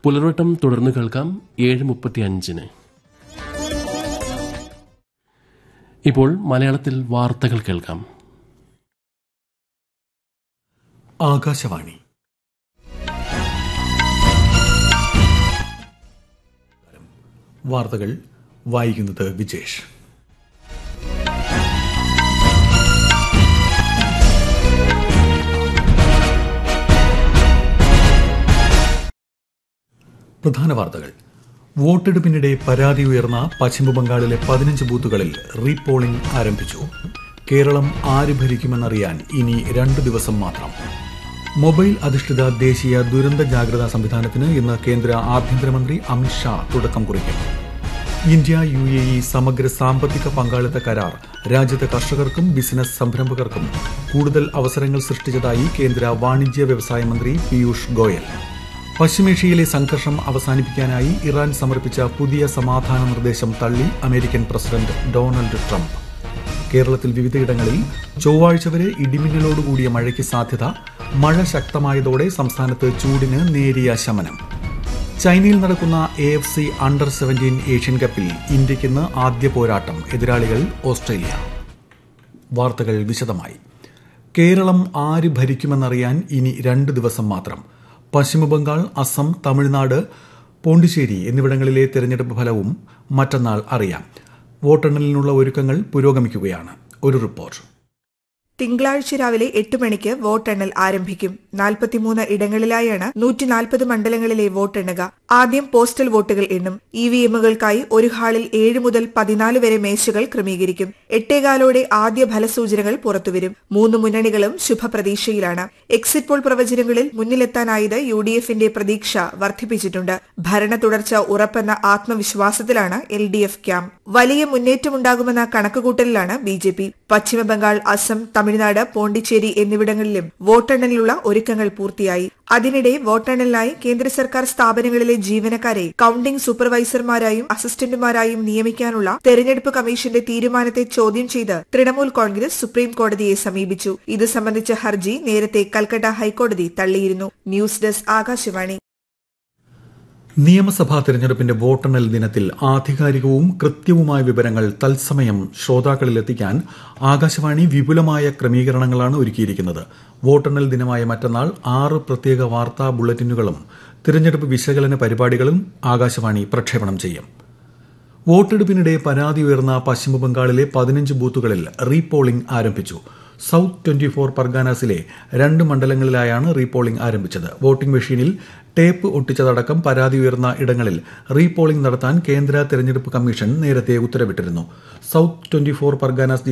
പുലർവട്ടം തുടർന്ന് കേൾക്കാം 7:35. ഇപ്പോൾ മലയാളത്തിൽ വാർത്തകൾ കേൾക്കാം. ആകാശവാണി. വാർത്തകൾ വായിക്കുന്നത് വിജേഷ്. പ്രധാന വാർത്തകൾ. വോട്ടെടുപ്പിനിടെ പരാതി ഉയർന്ന പശ്ചിമബംഗാളിലെ 15 ബൂത്തുകളിൽ റീപോളിംഗ് ആരംഭിച്ചു. കേരളം ആര് ഭരിക്കുമെന്നറിയാൻ ഇനി 2 ദിവസം മാത്രം. മൊബൈൽ അധിഷ്ഠിത ദേശീയ ദുരന്ത ജാഗ്രതാ സംവിധാനത്തിന് ഇന്ന് കേന്ദ്ര ആഭ്യന്തരമന്ത്രി അമിത് ഷാ തുടക്കം കുറിക്കും. ഇന്ത്യ UAE സമഗ്ര സാമ്പത്തിക പങ്കാളിത്ത കരാർ രാജ്യത്തെ കർഷകർക്കും ബിസിനസ് സംരംഭകർക്കും കൂടുതൽ അവസരങ്ങൾ സൃഷ്ടിച്ചതായി കേന്ദ്ര വാണിജ്യ വ്യവസായ മന്ത്രി പീയൂഷ് ഗോയൽ. പശ്ചിമേഷ്യയിലെ സംഘർഷം അവസാനിപ്പിക്കാനായി ഇറാൻ സമർപ്പിച്ച പുതിയ സമാധാന നിർദ്ദേശം തള്ളി അമേരിക്കൻ പ്രസിഡന്റ് ഡൊണാൾഡ് ട്രംപ്. കേരളത്തിൽ വിവിധയിടങ്ങളിൽ ചൊവ്വാഴ്ച വരെ ഇടിമിന്നലോടുകൂടിയ മഴയ്ക്ക് സാധ്യത. മഴ ശക്തമായതോടെ സംസ്ഥാനത്ത് ചൂടിന് നേരിയ ശമനം. ചൈനയിൽ നടക്കുന്ന AFC അണ്ടർ-17 ഏഷ്യൻ കപ്പിൽ ഇന്ത്യയ്ക്കിന്ന് ആദ്യ പോരാട്ടം. എതിരാളികൾ ഓസ്ട്രേലിയ. വാർത്തകൾ വിശദമായി. കേരളം ആര് ഭരിക്കുമെന്നറിയാൻ ഇനി 2 ദിവസം മാത്രം. പശ്ചിമബംഗാൾ, അസം, തമിഴ്നാട്, പോണ്ടിച്ചേരി എന്നിവിടങ്ങളിലെ തെരഞ്ഞെടുപ്പ് ഫലവും മറ്റന്നാൾ അറിയാം. വോട്ടെണ്ണലിനുള്ള ഒരുക്കങ്ങൾ പുരോഗമിക്കുകയാണ്. ഒരു റിപ്പോർട്ട്. തിങ്കളാഴ്ച രാവിലെ 8 മണിക്ക് വോട്ടെണ്ണൽ ആരംഭിക്കും. 43 ഇടങ്ങളിലായാണ് 140 മണ്ഡലങ്ങളിലെ വോട്ടെണ്ണുക. ആദ്യം പോസ്റ്റൽ വോട്ടുകൾ എണ്ണും. EVMകൾക്കായി ഒരു ഹാളിൽ 7 മുതൽ 14 വരെ മേശകൾ ക്രമീകരിക്കും. 8:15 ആദ്യ ഫലസൂചനകൾ പുറത്തുവരും. 3 മുന്നണികളും ശുഭപ്രതീക്ഷയിലാണ്. എക്സിറ്റ് പോൾ പ്രവചനങ്ങളിൽ മുന്നിലെത്താനായത് UDFന്റെ പ്രതീക്ഷ വർദ്ധിപ്പിച്ചിട്ടുണ്ട്. ഭരണ തുടർച്ച ഉറപ്പെന്ന ആത്മവിശ്വാസത്തിലാണ് LDF ക്യാമ്പ്. വലിയ മുന്നേറ്റമുണ്ടാകുമെന്ന കണക്കുകൂട്ടലിലാണ് BJP. പശ്ചിമബംഗാൾ, അസം, തമിഴ്നാട്, പോണ്ടിച്ചേരി എന്നിവിടങ്ങളിലും വോട്ടെണ്ണലിനുള്ള ഒരുക്കങ്ങൾ പൂർത്തിയായി. അതിനിടെ വോട്ടെണ്ണലിനായി കേന്ദ്ര സർക്കാർ സ്ഥാപനങ്ങളിലെ ജീവനക്കാരെ കൌണ്ടിംഗ് സൂപ്പർവൈസർമാരായും അസിസ്റ്റന്റുമാരായും നിയമിക്കാനുള്ള തെരഞ്ഞെടുപ്പ് കമ്മീഷന്റെ തീരുമാനത്തെ ചോദ്യം ചെയ്ത് തൃണമൂൽ കോൺഗ്രസ് സുപ്രീം കോടതിയെ സമീപിച്ചു. ഇത് സംബന്ധിച്ച ഹർജി നേരത്തെ കൽക്കട്ട ഹൈക്കോടതി തള്ളിയിരുന്നു. News desk, Akashvani. നിയമസഭാ തെരഞ്ഞെടുപ്പിന്റെ വോട്ടെണ്ണൽ ദിനത്തിൽ ആധികാരികവും കൃത്യവുമായ വിവരങ്ങൾ തത്സമയം ശ്രോതാക്കളിലെത്തിക്കാൻ ആകാശവാണി വിപുലമായ ക്രമീകരണങ്ങളാണ് ഒരുക്കിയിരിക്കുന്നത്. വോട്ടെണ്ണൽ ദിനമായ മറ്റന്നാൾ 6 പ്രത്യേക വാർത്താ ബുള്ളറ്റിനുകളും തിരഞ്ഞെടുപ്പ് വിശകലന പരിപാടികളും ആകാശവാണി പ്രക്ഷേപണം ചെയ്യും. വോട്ടെടുപ്പിനിടെ പരാതി ഉയർന്ന പശ്ചിമബംഗാളിലെ 15 ബൂത്തുകളിൽ റീപോളിംഗ് ആരംഭിച്ചു. സൌത്ത് 24 പർഗാനാസിലെ 2 മണ്ഡലങ്ങളിലായാണ് റീപോളിംഗ് ആരംഭിച്ചത്. വോട്ടിംഗ് മെഷീനിൽ ടേപ്പ് ഒട്ടിച്ചതടക്കം പരാതി ഉയർന്ന ഇടങ്ങളിൽ റീപോളിംഗ് നടത്താൻ കേന്ദ്ര തെരഞ്ഞെടുപ്പ് കമ്മീഷൻ നേരത്തെ ഉത്തരവിട്ടിരുന്നു. സൌത്ത് 24 പർഗാനാസ്